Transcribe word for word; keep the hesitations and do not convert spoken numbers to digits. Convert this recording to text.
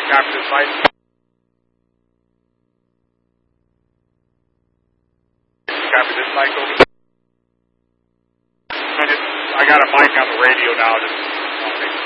Copy this mic. Copy this mic, over. I just, I got a mic on the radio now, just want to make